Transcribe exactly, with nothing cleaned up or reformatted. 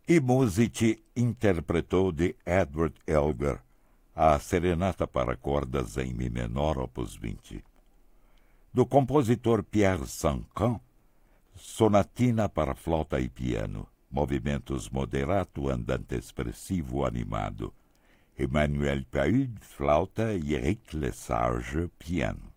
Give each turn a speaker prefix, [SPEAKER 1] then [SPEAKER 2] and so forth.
[SPEAKER 1] I Musici interpretou de Edward Elgar a Serenata para cordas em Mi menor, opus vinte. Do compositor Pierre Sancan, Sonatina para flauta e piano, movimentos moderato, andante expressivo, animado. Emmanuel Pahud, flauta, e Eric Lesage, piano.